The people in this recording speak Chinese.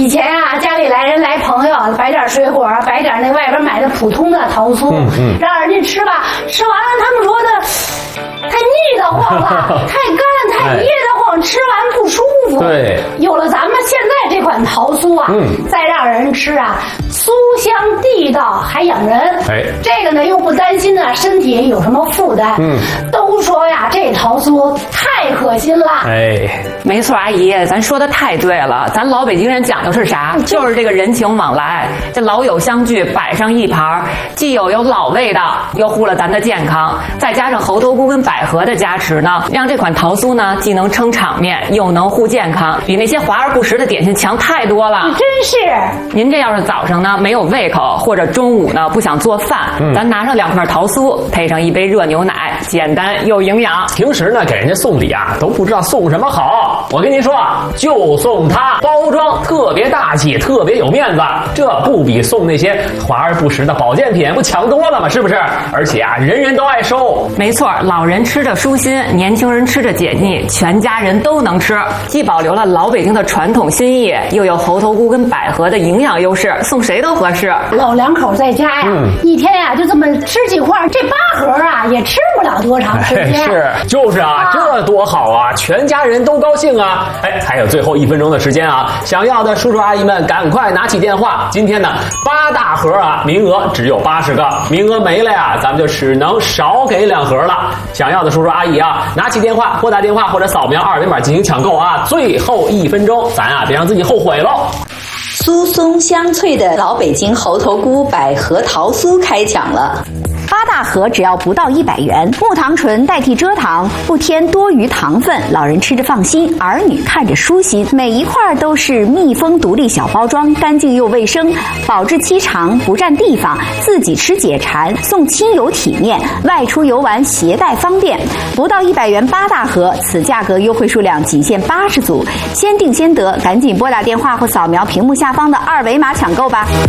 以前啊，家里来朋友，摆点水果，摆点那外边买的普通的桃酥，让人家吃吧，吃完了他们说的太腻得慌了，太干太噎得慌，吃完不舒服。 对， 有了咱们现在这款桃酥啊，再让人吃啊，酥香地道还养人。 哎， 这个呢又不担心呢身体有什么负担。都说呀这桃酥太可心了。 哎， 没错，阿姨，咱说的太对了。咱老北京人讲究是啥？就是这个人情往来，这老友相聚，摆上一盘，既有老味道，又护了咱的健康，再加上猴头菇跟百合的加持呢，让这款桃酥呢既能撑场面，又能护健康，比那些华而不实的点心强太多了。 真是。 您这要是早上呢没有胃口，或者中午呢不想做饭，咱拿上2块桃酥，配上一杯热牛奶，简单又营养。 平时呢给人家送礼啊，都不知道送什么好。我跟您说啊，就送它，包装特别大气，特别有面子，这不比送那些华而不实的保健品不强多了吗？是不是？而且啊，人人都爱收。 没错，老人吃着舒心，年轻人吃着解腻，全家人都能吃，既保留了老北京的传统心意，又有猴头菇跟百合的营养优势，送谁都合适。 老两口在家呀，一天呀就这么吃几块，这8盒啊也吃不了多长时间。 是，就是啊，这多好啊，全家人都高兴啊！哎，还有最后1分钟的时间啊，想要的叔叔阿姨们赶快拿起电话。今天呢，8大盒啊，名额只有80个，名额没了呀，咱们就只能少给2盒了。想要的叔叔阿姨啊，拿起电话，拨打电话或者扫描2维码进行抢购啊！最后1分钟，咱啊别让自己后悔喽。 酥松香脆的老北京猴头菇百合桃酥开抢了。 8大盒只要不到100元，木糖醇代替蔗糖，不添多余糖分，老人吃着放心，儿女看着舒心。每一块都是密封独立小包装，干净又卫生，保质期长，不占地方，自己吃解馋，送亲友体面，外出游玩携带方便。不到100元8大盒，此价格优惠数量仅限80组，先定先得，赶紧拨打电话或扫描屏幕下方的2维码抢购吧。